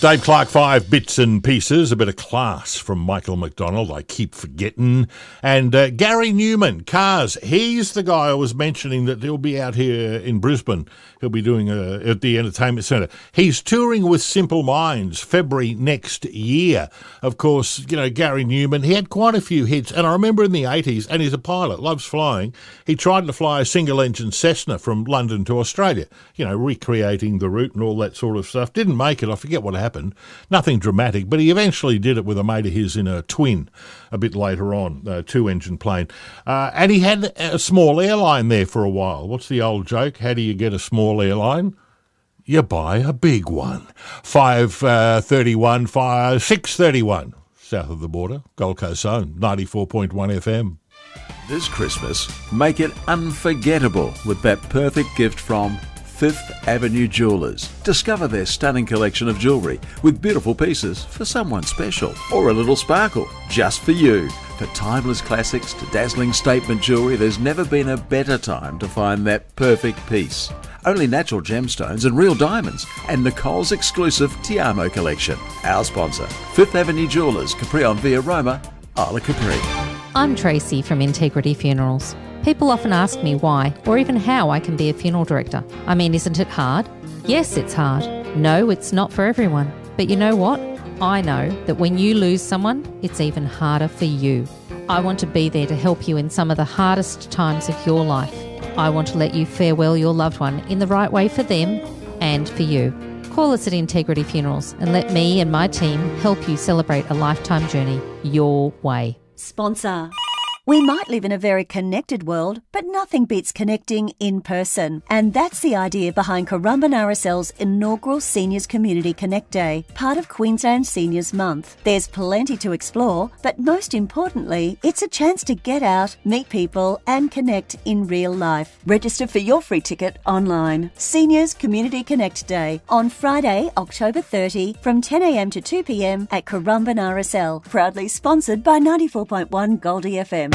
Dave Clark, 5 bits and pieces, a bit of class from Michael McDonald, I keep forgetting. And Gary Newman, Cars, he's the guy I was mentioning that he'll be out here in Brisbane. He'll be doing at the Entertainment Centre. He's touring with Simple Minds February next year. Of course, you know, Gary Newman, he had quite a few hits. And I remember in the 80s, and he's a pilot, loves flying, he tried to fly a single-engine Cessna from London to Australia, you know, recreating the route and all that sort of stuff. Didn't make it. I forget what happened. Nothing dramatic, but he eventually did it with a mate of his in a twin a bit later on, a 2-engine plane. And he had a small airline there for a while. What's the old joke? How do you get a small airline? You buy a big one. 631 south of the border, Gold Coast Zone, 94.1 FM. This Christmas, make it unforgettable with that perfect gift from Fifth Avenue Jewelers. Discover their stunning collection of jewellery with beautiful pieces for someone special or a little sparkle just for you. For timeless classics to dazzling statement jewellery, there's never been a better time to find that perfect piece. Only natural gemstones and real diamonds, and Nicole's exclusive Ti Amo collection. Our sponsor, Fifth Avenue Jewelers, Caprion Via Roma, Isla Capri. I'm Tracy from Integrity Funerals. People often ask me why or even how I can be a funeral director. I mean, isn't it hard? Yes, it's hard. No, it's not for everyone. But you know what? I know that when you lose someone, it's even harder for you. I want to be there to help you in some of the hardest times of your life. I want to let you farewell your loved one in the right way for them and for you. Call us at Integrity Funerals and let me and my team help you celebrate a lifetime journey your way. Sponsor. We might live in a very connected world, but nothing beats connecting in person. And that's the idea behind Currumbin RSL's inaugural Seniors Community Connect Day, part of Queensland Seniors Month. There's plenty to explore, but most importantly, it's a chance to get out, meet people, and connect in real life. Register for your free ticket online. Seniors Community Connect Day on Friday, October 30 from 10 a.m. to 2 p.m. at Currumbin RSL. Proudly sponsored by 94.1 Goldie FM.